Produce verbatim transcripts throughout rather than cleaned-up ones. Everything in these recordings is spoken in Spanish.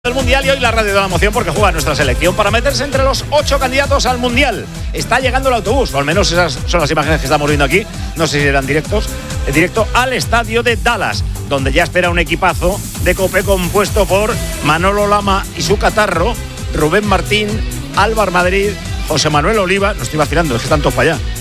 El Mundial y hoy la radio de la emoción porque juega nuestra selección para meterse entre los ocho candidatos al Mundial. Está llegando el autobús, o al menos esas son las imágenes que estamos viendo aquí. No sé si eran directos, directo al estadio de Dallas, donde ya espera un equipazo de COPE compuesto por Manolo Lama y su catarro, Rubén Martín, Álvaro Madrid, José Manuel Oliva, no estoy vacilando, es que están todos para allá.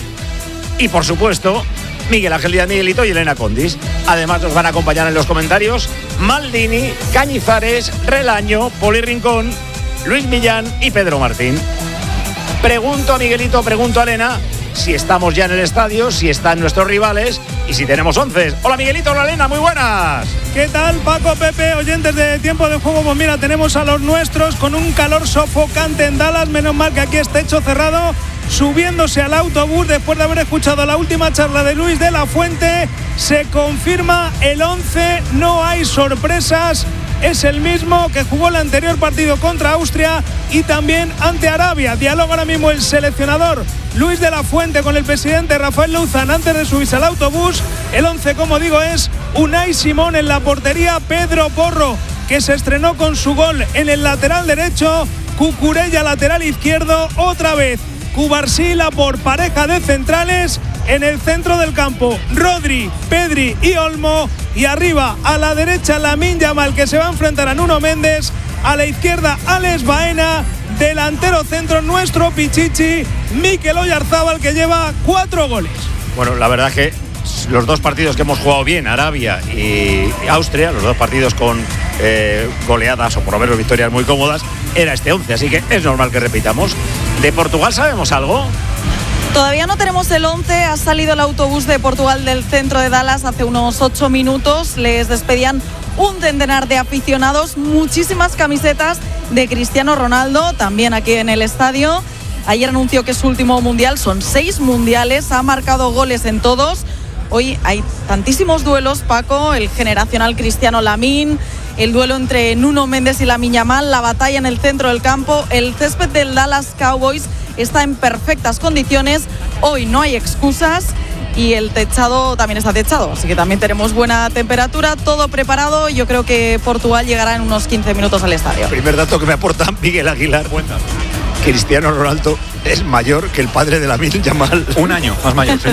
Y por supuesto, Miguel Ángel Díaz Miguelito y Elena Condis. Además nos van a acompañar en los comentarios Maldini, Cañizares, Relaño, Poli Rincón, Luis Millán y Pedro Martín. Pregunto a Miguelito, pregunto a Elena si estamos ya en el estadio, si están nuestros rivales y si tenemos once. Hola Miguelito, hola Elena, muy buenas. ¿Qué tal, Paco, Pepe, oyentes de Tiempo de Juego? Pues mira, tenemos a los nuestros con un calor sofocante en Dallas. Menos mal que aquí está techo cerrado, subiéndose al autobús después de haber escuchado la última charla de Luis de la Fuente. Se confirma el once, no hay sorpresas. Es el mismo que jugó el anterior partido contra Austria y también ante Arabia. Dialoga ahora mismo el seleccionador Luis de la Fuente con el presidente Rafael Louzán antes de subirse al autobús. El once, como digo, es Unai Simón en la portería, Pedro Porro, que se estrenó con su gol en el lateral derecho, Cucurella lateral izquierdo, otra vez Cubarsila por pareja de centrales. En el centro del campo, Rodri, Pedri y Olmo. Y arriba, a la derecha, Lamine Yamal, que se va a enfrentar a Nuno Méndez. A la izquierda, Alex Baena. Delantero centro, nuestro Pichichi, Mikel Oyarzabal, que lleva cuatro goles. Bueno, la verdad es que los dos partidos que hemos jugado bien, Arabia y Austria, los dos partidos con eh, goleadas o por lo menos victorias muy cómodas, era este once, así que es normal que repitamos. ¿De Portugal sabemos algo? Todavía no tenemos el once, ha salido el autobús de Portugal del centro de Dallas hace unos ocho minutos, les despedían un centenar de aficionados, muchísimas camisetas de Cristiano Ronaldo, también aquí en el estadio. Ayer anunció que es su último mundial, son seis mundiales, ha marcado goles en todos. Hoy hay tantísimos duelos, Paco, el generacional Cristiano Lamine, el duelo entre Nuno Méndez y Lamine Yamal, la batalla en el centro del campo, el césped del Dallas Cowboys está en perfectas condiciones, hoy no hay excusas y el techado también está techado, así que también tenemos buena temperatura, todo preparado. Yo creo que Portugal llegará en unos quince minutos al estadio. Primer dato que me aporta Miguel Aguilar. Cuenta. Cristiano Ronaldo es mayor que el padre de Lamine Yamal. Un año más mayor, sí.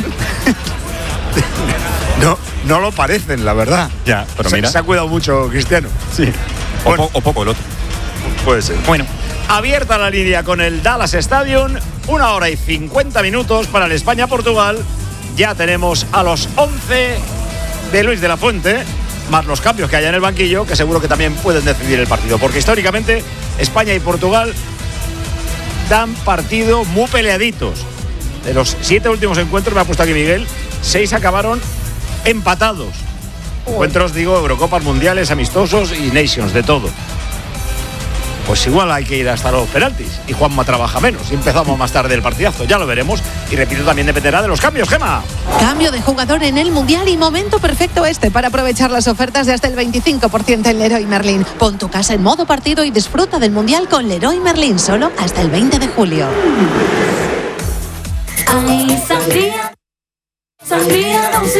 No, no lo parecen, la verdad. Ya, pero se, mira. Se ha cuidado mucho Cristiano. Sí. O, Bueno. po- o poco el otro. Puede ser. Bueno, Abierta la línea con el Dallas Stadium, una hora y cincuenta minutos para el España-Portugal. Ya tenemos a los once de Luis de la Fuente, más los cambios que haya en el banquillo, que seguro que también pueden decidir el partido, porque históricamente España y Portugal dan partido muy peleaditos. De los siete últimos encuentros, me ha puesto aquí Miguel, seis acabaron empatados. Encuentros, digo, Eurocopas, Mundiales, amistosos y Nations, de todo. Pues igual hay que ir hasta los penaltis y Juanma trabaja menos y empezamos más tarde el partidazo, ya lo veremos. Y repito, también dependerá de los cambios, Gema. Cambio de jugador en el Mundial y momento perfecto este para aprovechar las ofertas de hasta el veinticinco por ciento en Leroy Merlin. Pon tu casa en modo partido y disfruta del Mundial con Leroy Merlin solo hasta el veinte de julio. Ay, sangría, sangría,